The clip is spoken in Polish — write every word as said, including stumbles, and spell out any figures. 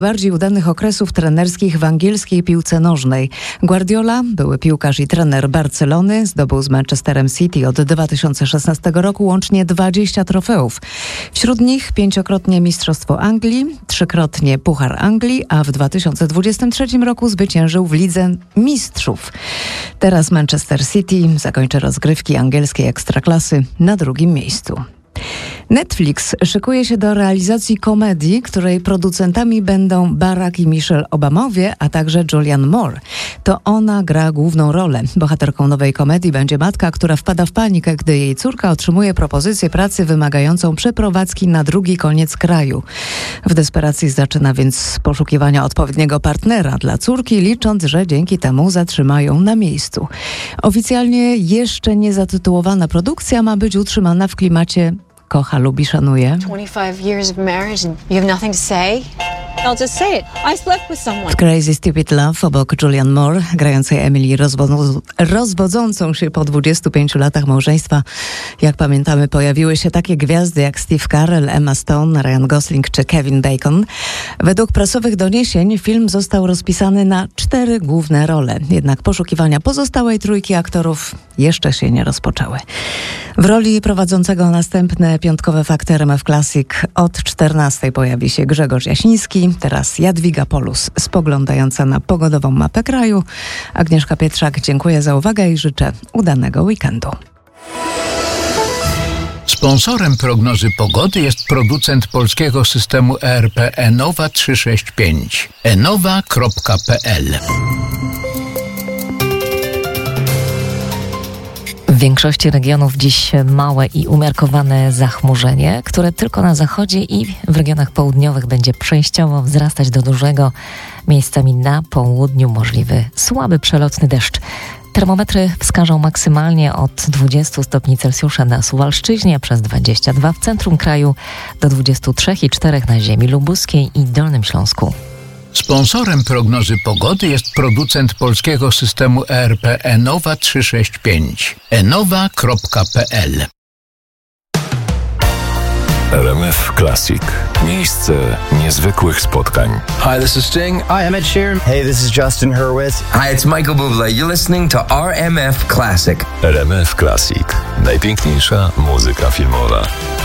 bardziej udanych okresów trenerskich w angielskiej piłce nożnej. Guardiola, były piłkarz i trener Barcelony, zdobył z Manchesterem City od dwa tysiące szesnastego roku łącznie dwadzieścia trofeów. Wśród nich pięciokrotnie Mistrzostwo Anglii, trzykrotnie Puchar Anglii, a w dwa tysiące dwudziestym trzecim roku zwyciężył w Lidze Mistrzów. Teraz Manchester City zakończy rozgrywki angielskiej ekstraklasy na drugim miejscu. Netflix szykuje się do realizacji komedii, której producentami będą Barack i Michelle Obamowie, a także Julianne Moore. To ona gra główną rolę. Bohaterką nowej komedii będzie matka, która wpada w panikę, gdy jej córka otrzymuje propozycję pracy wymagającą przeprowadzki na drugi koniec kraju. W desperacji zaczyna więc poszukiwania odpowiedniego partnera dla córki, licząc, że dzięki temu zatrzymają na miejscu. Oficjalnie jeszcze nie zatytułowana produkcja ma być utrzymana w klimacie kocha, lubi, szanuje. W Crazy Stupid Love obok Julianne Moore, grającej Emily rozwo- rozwodzącą się po dwudziestu pięciu latach małżeństwa, jak pamiętamy, pojawiły się takie gwiazdy jak Steve Carell, Emma Stone, Ryan Gosling czy Kevin Bacon. Według prasowych doniesień film został rozpisany na cztery główne role. Jednak poszukiwania pozostałej trójki aktorów jeszcze się nie rozpoczęły. W roli prowadzącego następne piątkowe fakty R M F Classic od czternastej pojawi się Grzegorz Jasiński, teraz Jadwiga Polus, spoglądająca na pogodową mapę kraju. Agnieszka Pietrzak, dziękuję za uwagę i życzę udanego weekendu. Sponsorem prognozy pogody jest producent polskiego systemu E R P Enowa trzysta sześćdziesiąt pięć. enowa kropka p l. W większości regionów dziś małe i umiarkowane zachmurzenie, które tylko na zachodzie i w regionach południowych będzie przejściowo wzrastać do dużego. Miejscami na południu możliwy słaby przelotny deszcz. Termometry wskażą maksymalnie od dwudziestu stopni Celsjusza na Suwalszczyźnie, przez dwadzieścia dwa w centrum kraju, do dwudziestu trzech i czterech na ziemi lubuskiej i Dolnym Śląsku. Sponsorem prognozy pogody jest producent polskiego systemu E R P Enowa trzysta sześćdziesiąt pięć. enowa kropka p l. R M F Classic. Miejsce niezwykłych spotkań. Hi, this is Sting. Hi, I'm Ed Sheeran. Hey, this is Justin Hurwitz. Hi, it's Michael Bublé. You're listening to R M F Classic. R M F Classic. Najpiękniejsza muzyka filmowa.